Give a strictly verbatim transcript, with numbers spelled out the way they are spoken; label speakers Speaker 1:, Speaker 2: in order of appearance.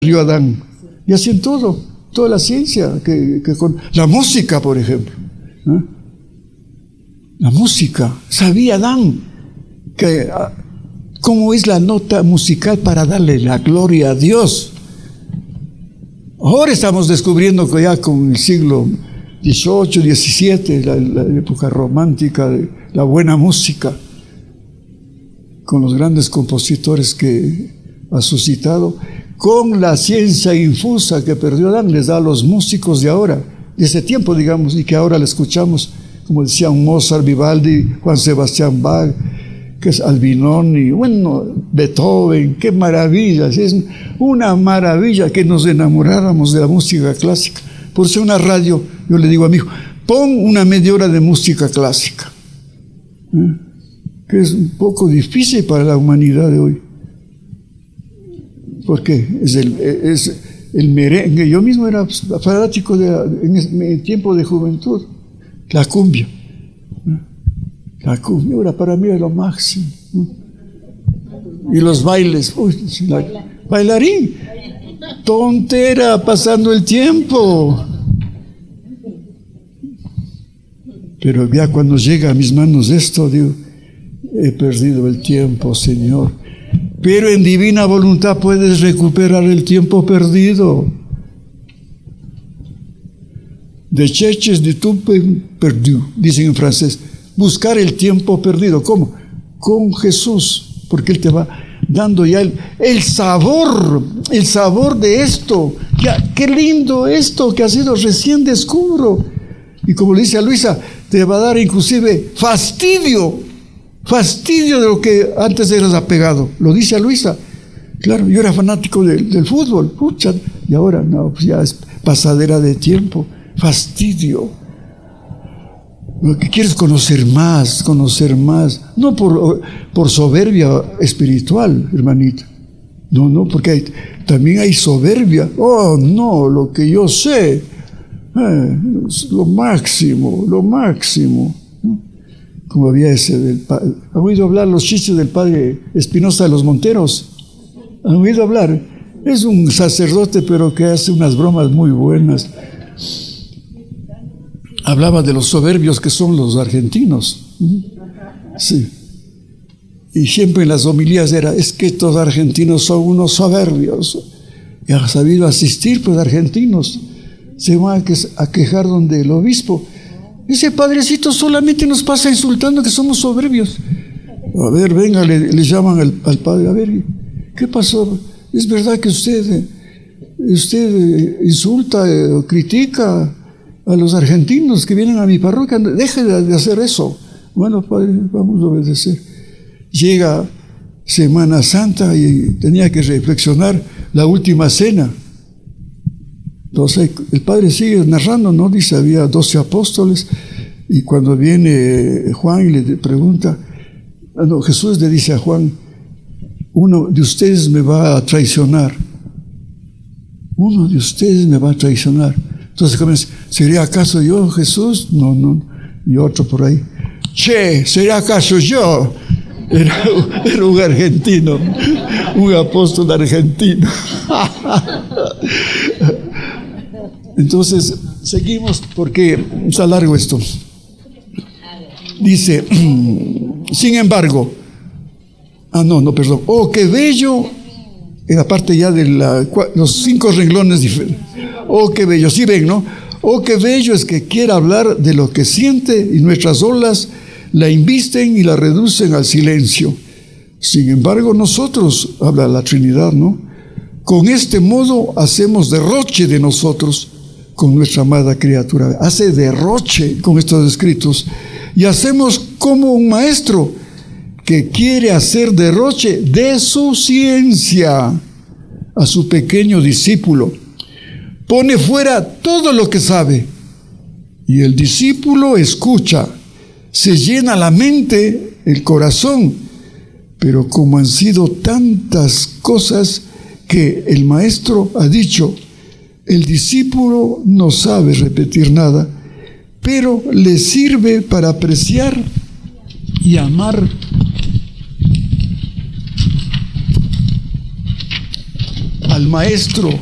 Speaker 1: río Adán. Y así en todo, toda la ciencia, que, que con la música, por ejemplo. ¿eh? La música, sabía Adán que cómo es la nota musical para darle la gloria a Dios. Ahora estamos descubriendo que ya con el siglo dieciocho, diecisiete, la, la época romántica de la buena música, con los grandes compositores que ha suscitado, con la ciencia infusa que perdió Adán, les da a los músicos de ahora, de ese tiempo, digamos, y que ahora le escuchamos, como decían Mozart, Vivaldi, Juan Sebastián Bach, que es Albinoni, bueno, Beethoven, qué maravilla, es una maravilla que nos enamoráramos de la música clásica. Por ser una radio, yo le digo a mi hijo, pon una media hora de música clásica, ¿eh? que es un poco difícil para la humanidad de hoy. Porque es el, es el merengue. Yo mismo era fanático de, en mi tiempo de juventud, la cumbia. La cumbia ahora para mí es lo máximo. Y los bailes, uy, la, bailarín, tontera, pasando el tiempo. Pero ya cuando llega a mis manos esto, digo, he perdido el tiempo, Señor. Pero en divina voluntad puedes recuperar el tiempo perdido. De cherches de tout perdu, dicen en francés. Buscar el tiempo perdido. ¿Cómo? Con Jesús, porque Él te va dando ya el, el sabor, el sabor de esto. Ya, qué lindo esto que ha sido, recién descubro. Y como le dice a Luisa, te va a dar inclusive fastidio. Fastidio de lo que antes eras apegado. Lo dice a Luisa. Claro, yo era fanático de, del fútbol. Pucha, y ahora no, pues ya es pasadera de tiempo. Fastidio. Lo que quieres conocer más, conocer más. No por, por soberbia espiritual, hermanita. No, no, porque hay, también hay soberbia. Oh, no, lo que yo sé. Eh, lo máximo, lo máximo. Como había ese del padre. ¿Han oído hablar los chistes del padre Espinosa de los Monteros? ¿Han oído hablar? Es un sacerdote, pero que hace unas bromas muy buenas. Hablaba de los soberbios que son los argentinos. Sí. Y siempre en las homilías era, es que estos argentinos son unos soberbios. Y ha sabido asistir, pues argentinos. Se van a quejar donde el obispo. Ese padrecito solamente nos pasa insultando que somos soberbios. A ver, venga, le, le llaman al, al padre. A ver, ¿qué pasó? ¿Es verdad que usted, usted insulta o critica a los argentinos que vienen a mi parroquia? Deje de hacer eso. Bueno, padre, vamos a obedecer. Llega Semana Santa y tenía que reflexionar la última cena. Entonces el padre sigue narrando, ¿no? Dice, había doce apóstoles, y cuando viene Juan y le pregunta, no, Jesús le dice a Juan, uno de ustedes me va a traicionar. Uno de ustedes me va a traicionar. Entonces comienza, ¿sería acaso yo, Jesús? No, no. Y otro por ahí, che, ¿sería acaso yo? Era, era un argentino, un apóstol argentino. Entonces, seguimos porque está largo esto. Dice, sin embargo, ah, no, no, perdón. Oh, qué bello, en la parte ya de la, los cinco renglones diferentes. Oh, qué bello, sí ven, ¿no? Oh, qué bello es que quiera hablar de lo que siente y nuestras olas la invisten y la reducen al silencio. Sin embargo, nosotros, habla la Trinidad, ¿no? Con este modo hacemos derroche de nosotros con nuestra amada criatura. Hace derroche con estos escritos. Y hacemos como un maestro que quiere hacer derroche de su ciencia a su pequeño discípulo. Pone fuera todo lo que sabe y el discípulo escucha. Se llena la mente, el corazón, pero como han sido tantas cosas que el maestro ha dicho, el discípulo no sabe repetir nada, pero le sirve para apreciar y amar al al maestro